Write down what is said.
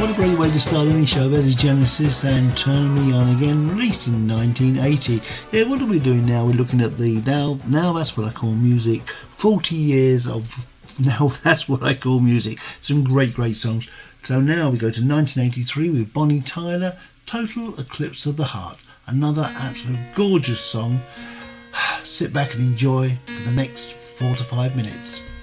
what a great way to start any show. That is Genesis and Turn Me On Again, released in 1980. Yeah, what are we doing now? We're looking at the now that's what I call music. 40 years of now that's what I call music. Some great songs. So now we go to 1983 with Bonnie Tyler, Total Eclipse of the Heart. Another absolute gorgeous song. Sit back and enjoy for the next 4 to 5 minutes.